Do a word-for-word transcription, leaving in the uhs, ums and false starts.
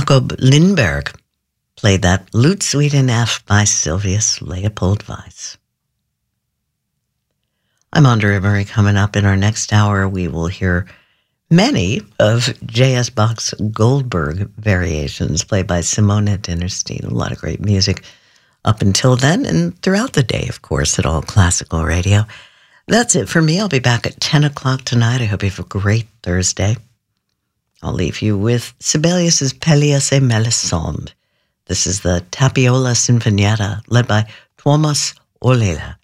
Jacob Lindberg played that Lute Suite in F by Sylvius Leopold Weiss. I'm Andrea Murray. Coming up in our next hour, we will hear many of J S. Bach's Goldberg variations played by Simone Dinnerstein. A lot of great music up until then and throughout the day, of course, at All Classical Radio. That's it for me. I'll be back at ten o'clock tonight. I hope you have a great Thursday. I'll leave you with Sibelius's Pelléas et Mélisande. This is the Tapiola Sinfonietta led by Tuomas Ollila.